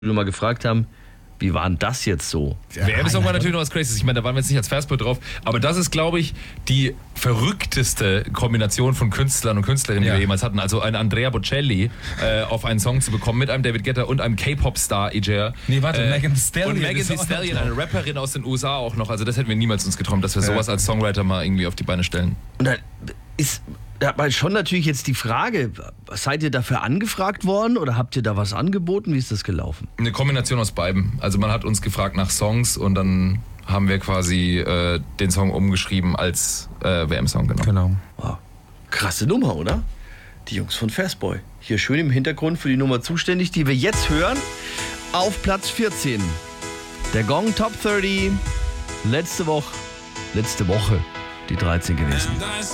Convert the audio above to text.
wir mal gefragt haben, wie war denn das jetzt so? WM-Song war natürlich noch was Crazyes. Ich meine, da waren wir jetzt nicht als Versboy drauf. Aber das ist, glaube ich, die verrückteste Kombination von Künstlern und Künstlerinnen, die wir jemals hatten. Also einen Andrea Bocelli auf einen Song zu bekommen mit einem David Guetta und einem K-Pop-Star, EJ. Nee, warte, Megan Thee Stallion. Und Megan Thee Stallion, eine Rapperin aus den USA auch noch. Also das hätten wir niemals uns geträumt, dass wir sowas als Songwriter mal irgendwie auf die Beine stellen. Und dann da hat man schon natürlich jetzt die Frage, seid ihr dafür angefragt worden oder habt ihr da was angeboten? Wie ist das gelaufen? Eine Kombination aus beidem. Also man hat uns gefragt nach Songs und dann haben wir quasi den Song umgeschrieben als WM-Song genommen. Genau. Wow. Krasse Nummer, oder? Die Jungs von Fastboy. Hier schön im Hintergrund für die Nummer zuständig, die wir jetzt hören. Auf Platz 14. Der Gong Top 30. Letzte Woche die 13 gewesen.